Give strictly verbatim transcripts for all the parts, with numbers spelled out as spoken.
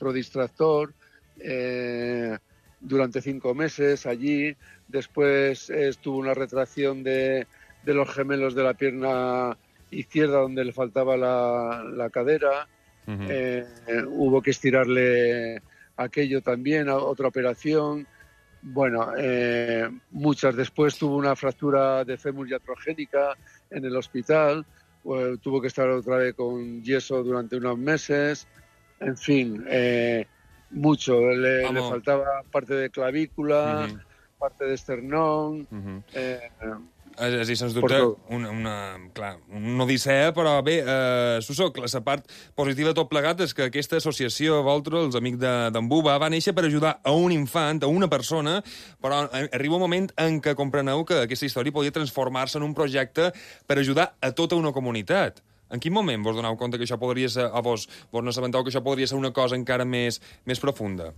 nuestro distractor eh, durante cinco meses allí. Después eh, estuvo una retracción de, de los gemelos de la pierna izquierda donde le faltaba la, la cadera. Uh-huh. eh, hubo que estirarle aquello también, otra operación. Bueno, eh, muchas. Después tuvo una fractura de fémur iatrogénica en el hospital, eh, tuvo que estar otra vez con yeso durante unos meses. En fin, eh, mucho. Le, le faltaba parte de clavícula, uh-huh. parte de esternón. Uh-huh. eh, És a dir, sens dubte, una, una, clar, una odissea, però bé, eh, Suso, la part positiva de tot plegat és que aquesta associació, Voltro, els amics d'en Buba, va néixer per ajudar a un infant, a una persona, però arriba un moment en què compreneu que aquesta història podia transformar-se en un projecte per ajudar a tota una comunitat. En quin moment vos doneu compte que això podria ser, o vos, vos n'assabenteu que això podria ser una cosa encara més, més profunda?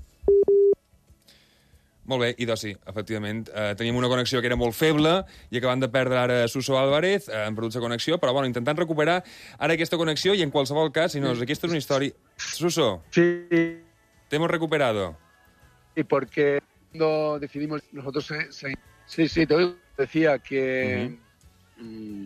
Molt bé, i doncs sí, efectivament, eh, teníem una connexió que era molt feble i acabant de perdre ara Suso Álvarez, eh, hem perdut la connexió, però bueno, intentant recuperar ara aquesta connexió i en qualsevol cas, si no, aquesta és una història... Suso, sí. ¿te hemos recuperado? Sí, porque no decidimos nosotros... Se, se, sí, sí, te decía que... Uh-huh.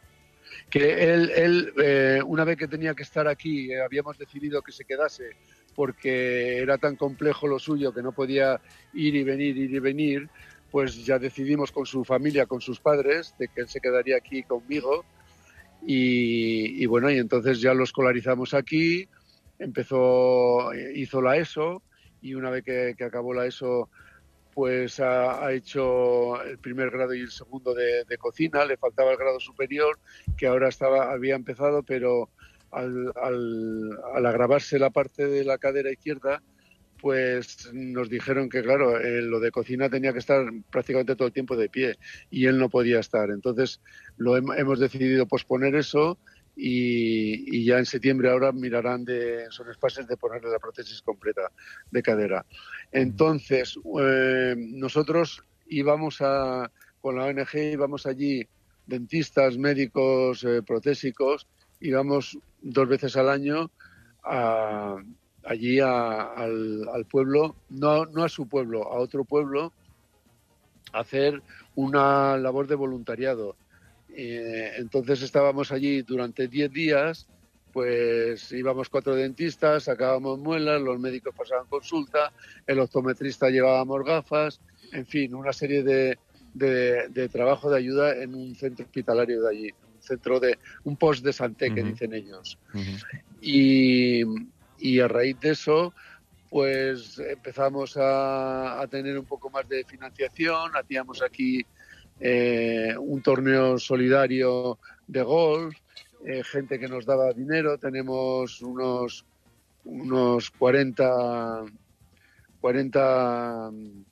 que él, él eh, una vez que tenía que estar aquí, eh, habíamos decidido que se quedase porque era tan complejo lo suyo que no podía ir y venir, ir y venir, pues ya decidimos con su familia, con sus padres, de que él se quedaría aquí conmigo. Y, y bueno, y entonces ya lo escolarizamos aquí, empezó, hizo la ESO, y una vez que, que acabó la ESO, pues ha, ha hecho el primer grado y el segundo de, de cocina. Le faltaba el grado superior, que ahora estaba, había empezado, pero al, al, al agravarse la parte de la cadera izquierda, pues nos dijeron que, claro, eh, lo de cocina tenía que estar prácticamente todo el tiempo de pie y él no podía estar. Entonces lo hem, hemos decidido posponer eso y, y ya en septiembre ahora mirarán de son espacios de ponerle la prótesis completa de cadera. Entonces eh, nosotros íbamos a, con la O N G, íbamos allí dentistas, médicos, eh, protésicos, íbamos dos veces al año a, allí a, al, al pueblo, no, no a su pueblo, a otro pueblo, a hacer una labor de voluntariado. Eh, entonces estábamos allí durante diez días, pues íbamos cuatro dentistas, sacábamos muelas, los médicos pasaban consulta, el optometrista llevábamos gafas, en fin, una serie de, de, de trabajo de ayuda en un centro hospitalario de allí, un centro de, un post de santé, uh-huh. que dicen ellos. Uh-huh. Y, y a raíz de eso, pues empezamos a, a tener un poco más de financiación, hacíamos aquí eh, un torneo solidario de golf, eh, gente que nos daba dinero, tenemos unos, unos cuarenta, cuarenta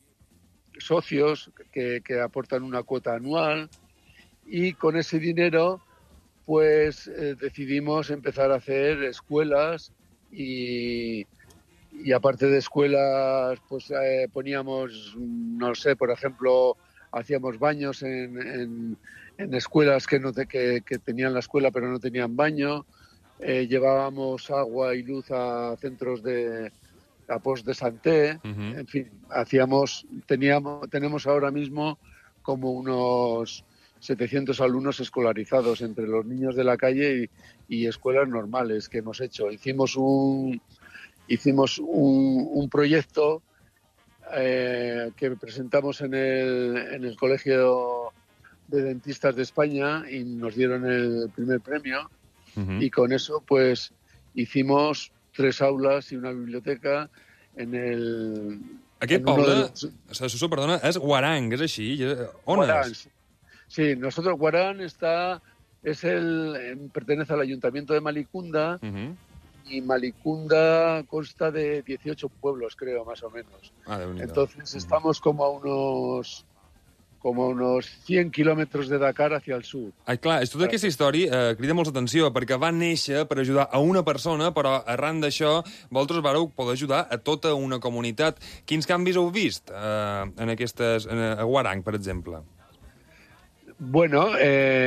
socios que, que aportan una cuota anual y con ese dinero pues eh, decidimos empezar a hacer escuelas y, y aparte de escuelas pues eh, poníamos, no sé, por ejemplo, hacíamos baños en, en, en escuelas que, no te, que, que tenían la escuela pero no tenían baño, eh, llevábamos agua y luz a centros de a post de santé, uh-huh. En fin, hacíamos, teníamos, tenemos ahora mismo como unos setecientos alumnos escolarizados entre los niños de la calle y, y escuelas normales que hemos hecho. Hicimos un, hicimos un, un proyecto eh, que presentamos en el, en el Colegio de Dentistas de España y nos dieron el primer premio. Uh-huh. Y con eso pues hicimos tres aulas y una biblioteca en el... Aquest poble, los... Suso, perdona, és Guarang, és així? On Guarang, és? Sí, nosotros Guarang está, es el, pertenece al Ayuntamiento de Malicunda, uh-huh. Y Malicunda consta de dieciocho pueblos, creo, más o menos. Ah, entonces uh-huh. Estamos como a unos... com a uns cent quilòmetres de Dakar hacia el sud. Ah, clar, és tota aquesta història eh, crida molta atenció, perquè va néixer per ajudar a una persona, però arran d'això vosaltres vareu poder ajudar a tota una comunitat. Quins canvis heu vist eh, en aquestes, en, a Guarang, per exemple? Bueno,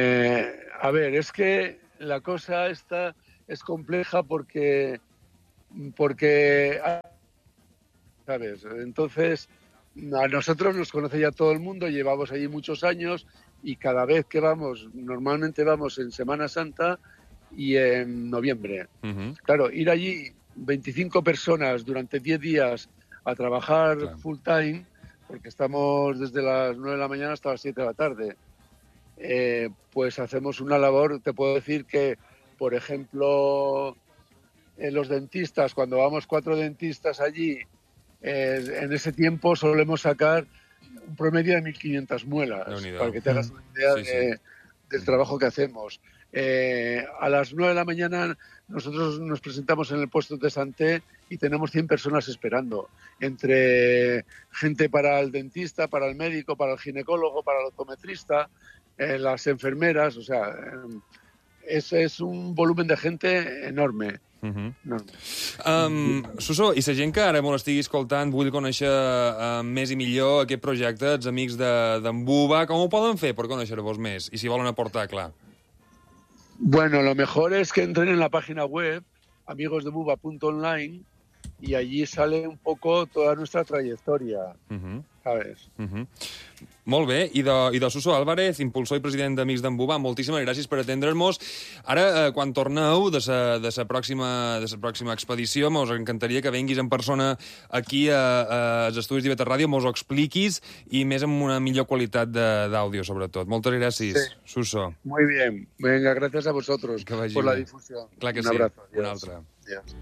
eh, a ver, es que la cosa esta es compleja porque porque, ¿sabes? Entonces, a nosotros nos conoce ya todo el mundo, llevamos allí muchos años y cada vez que vamos, normalmente vamos en Semana Santa y en noviembre. Uh-huh. Claro, ir allí veinticinco personas durante diez días a trabajar claro. full time, porque estamos desde las nueve de la mañana hasta las siete de la tarde, eh, pues hacemos una labor, te puedo decir que, por ejemplo, en los dentistas, cuando vamos cuatro dentistas allí, eh, en ese tiempo solemos sacar un promedio de mil quinientas muelas, para que te hagas una idea sí, de, sí. del trabajo que hacemos. Eh, a las nueve de la mañana nosotros nos presentamos en el puesto de Santé y tenemos cien personas esperando, entre gente para el dentista, para el médico, para el ginecólogo, para el optometrista, eh, las enfermeras, o sea, eh, es, es un volumen de gente enorme. Uh-huh. no. um, Suso, i la gent que ara molt estigui escoltant vull conèixer uh, més i millor aquest projecte, els amics d'en Buba, com ho poden fer per conèixer-vos més? I si volen aportar, clar. Bueno, lo mejor es que entren en la página web amigos de buba punto online y allí sale un poco toda nuestra trayectoria, uh-huh. ¿sabes? Uh-huh. Molt bé, i de, i de Suso Álvarez, impulsor i president d'Amics d'en Buba, moltíssimes gràcies per atendre'ns. Ara, eh, quan torneu de sa, de sa pròxima, de sa pròxima expedició, mos encantaria que venguis en persona aquí a, a, als estudis d'I V tres Ràdio, mos ho expliquis i més amb una millor qualitat d'àudio, sobretot. Moltes gràcies, sí. Suso. Muy bien. Venga, gracias a vosotros por la difusión. Clar que un sí. abrazo. Un altre. Adiós.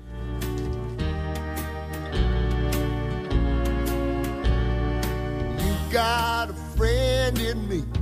Got a friend in me.